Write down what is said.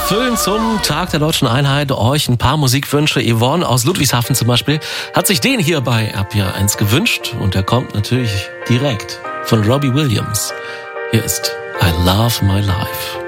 erfüllen zum Tag der Deutschen Einheit euch ein paar Musikwünsche. Yvonne aus Ludwigshafen zum Beispiel hat sich den hier bei RPR1 gewünscht und der kommt natürlich direkt von Robbie Williams. Hier ist I Love My Life.